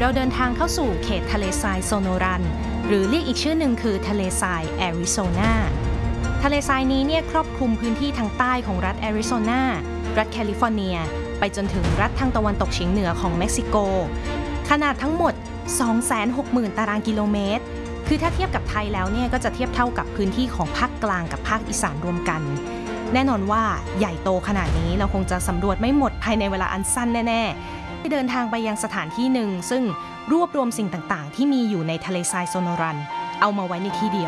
เราเดินทางเข้าสู่เขตทะเลทรายโซโนรันหรือเรียกอีกชื่อหนึ่งคือทะเลทรายแอริโซนาทะเลทรายนี้เนี่ยครอบคลุมพื้นที่ทางใต้ของรัฐแอริโซนารัฐแคลิฟอร์เนียไปจนถึงรัฐทางตะวันตกเฉียงเหนือของเม็กซิโกขนาดทั้งหมด 260,000 ตารางกิโลเมตรคือถ้าเทียบกับไทยแล้วเนี่ยก็จะเทียบเท่ากับพื้นที่ของภาคกลางกับภาคอีสานรวมกันแน่นอนว่าใหญ่โตขนาดนี้เราคงจะสำรวจไม่หมดภายในเวลาอันสั้นแน่ๆเดินทางไปยังสถานที่หนึ่งซึ่งรวบรวมสิ่งต่างๆที่มีอยู่ในทะเลทรายโซโนรันเอามาไว้ในที่เดียว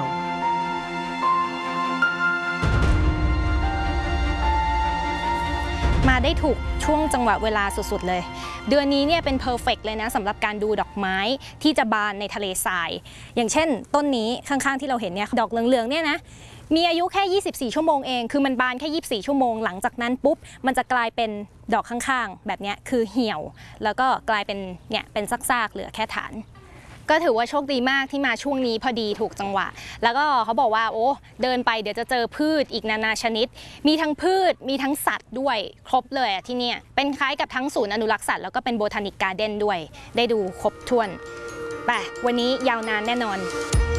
มาได้ถูกช่วงจังหวะเวลาสุดๆเลยเดือนนี้เนี่ยเป็นเพอร์เฟกต์เลยนะสำหรับการดูดอกไม้ที่จะบานในทะเลทรายอย่างเช่นต้นนี้ข้างๆที่เราเห็นเนี่ยดอกเหลืองๆเนี่ยนะมีอายุแค่24ชั่วโมงเองคือมันบานแค่24ชั่วโมงหลังจากนั้นปุ๊บมันจะกลายเป็นดอกข้างๆแบบนี้คือเหี่ยวแล้วก็กลายเป็นเนี่ยเป็นซากๆเหลือแค่ฐานก็ถือว่าโชคดีมากที่มาช่วงนี้พอดีถูกจังหวะแล้วก็เขาบอกว่าโอ้เดินไปเดี๋ยวจะเจอพืชอีกนานาชนิดมีทั้งพืชมีทั้งสัตว์ด้วยครบเลยที่นี่เป็นคล้ายกับทั้งศูนย์อนุรักษ์สัตว์แล้วก็เป็นโบทานิกการ์เด้นด้วยได้ดูครบถ้วนไปวันนี้ยาวนานแน่นอน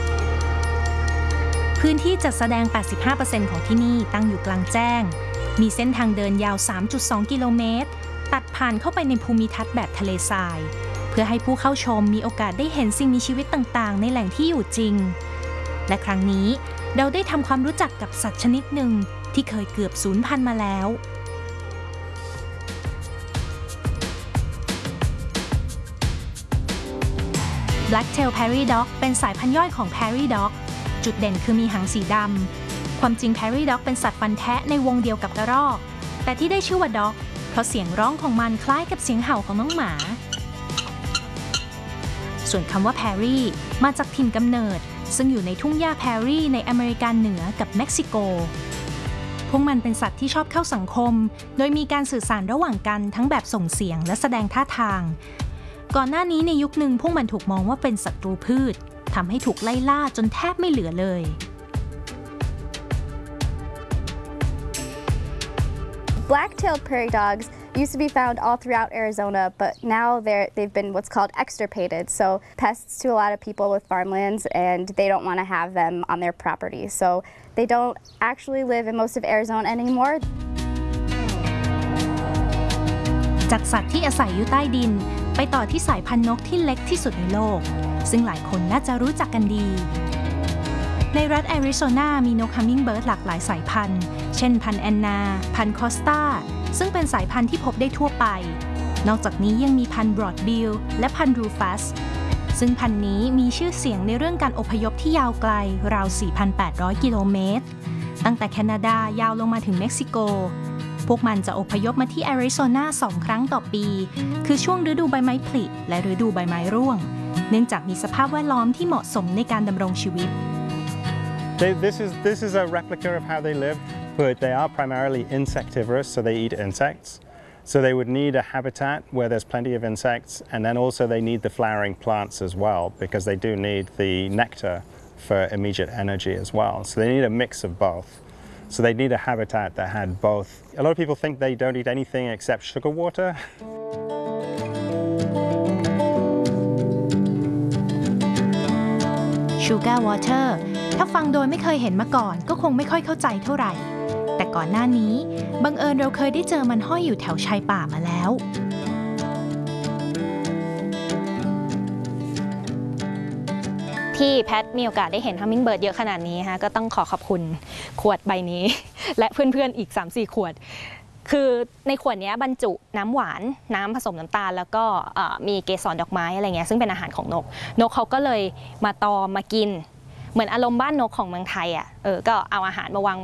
พื้นที่จัดแสดง 85% ของที่นี่ตั้งอยู่กลางแจ้งมีเส้นทางเดินยาว 3.2 กิโลเมตรตัดผ่านเข้าไปในภูมิทัศน์แบบทะเลทรายเพื่อให้ผู้เข้าชมมีโอกาสได้เห็นสิ่งมีชีวิตต่างๆในแหล่งที่อยู่จริงและครั้งนี้เราได้ทำความรู้จักกับสัตว์ชนิดหนึ่งที่เคยเกือบสูญพันธุ์มาแล้ว Black-tailed Prairie Dog เป็นสายพันธุ์ย่อยของ Prairie Dog จุดเด่นคือมีหางสีดำความจริง Prairie Dog เป็นสัตว์ฟันแทะในวงเดียวกับกระรอกแต่ที่ได้ชื่อว่า Dog เพราะเสียงร้องของมันคล้ายกับเสียงเห่าของน้องหมาส่วนคำว่า Prairie มาจากถิ่นกำเนิดซึ่งอยู่ในทุ่งหญ้า Prairie ในอเมริกาเหนือกับเม็กซิโกพวกมันเป็นสัตว์ที่ชอบเข้าสังคมโดยมีการสื่อสารระหว่างกันทั้งแบบส่งเสียงและแสดงท่าทางก่อนหน้านี้ในยุคหนึ่งพวกมันถูกมองว่าเป็นศัตรูพืชทำให้ถูกไล่ล่าจนแทบไม่เหลือเลย Black-tailed prairie dogs used to be found all throughout Arizona, but now they've been what's called extirpated. So pests to a lot of people with farmlands, and they don't want to have them on their property. So they don't actually live in most of Arizona anymore. จากสัตว์ที่อาศัยอยู่ใต้ดินไปต่อที่สายพันธุ์นกที่เล็กที่สุดในโลกซึ่งหลายคนน่าจะรู้จักกันดีในรัฐแอริโซนามีนกฮัมมิงเบิร์ดหลากหลายสายพันธุ์เช่นพันธุ์แอนนาพันธุ์คอสตาซึ่งเป็นสายพันธุ์ที่พบได้ทั่วไปนอกจากนี้ยังมีพันธุ์บรอดบิลและพันธุ์รูฟัสซึ่งพันธุ์นี้มีชื่อเสียงในเรื่องการอพยพที่ยาวไกลราว 4,800 กิโลเมตรตั้งแต่แคนาดายาวลงมาถึงเม็กซิโกพวกมันจะอพยพมาที่แอริโซนา2 ครั้งต่อปีคือช่วงฤดูใบไม้ผลิและฤดูใบไม้ร่วงเนื่องจากมีสภาพแวดล้อมที่เหมาะสมในการดำรงชีวิต This is a replica of how they live, but they are primarily insectivorous, so they eat insects. So they would need a habitat where there's plenty of insects, and then also they need the flowering plants as well, because they do need the nectar for immediate energy as well. So they need a mix of both. So they need a habitat that had both. A lot of people think they don't eat anything except sugar water. Sugar water ถ้าฟังโดยไม่เคยเห็นมาก่อนก็คงไม่ค่อยเข้าใจเท่าไหร่แต่ก่อนหน้านี้บังเอิญเราเคยได้เจอมันห้อยอยู่แถวชายป่ามาแล้วที่แพทมีโอกาสได้เห็นฮัมมิงเบิร์ดเยอะขนาดนี้ฮะก็ต้องขอบคุณขวดใบนี้ และเพื่อนๆอีก 3-4 ขวดคือในขวดนี้บรรจุน้ำหวานน้ำผสมน้ำตาลแล้วก็มีเกสรดอกไม้อะไรเงี้ยซึ่งเป็นอาหารของนกเขาก็เลยมาตอมมากินเหมือนอารมณ์บ้านนกของเมืองไทยก็เอาอาหารมาวาง